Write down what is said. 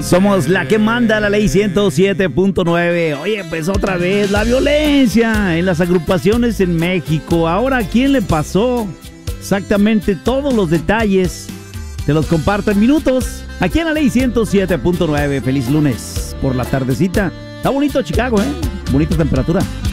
Somos la que manda la ley 107.9. Oye, pues otra vez la violencia en las agrupaciones en México. Ahora, ¿a quién le pasó? Exactamente todos los detalles te los comparto en minutos aquí en la ley 107.9. Feliz lunes por la tardecita. Está bonito Chicago, bonita temperatura.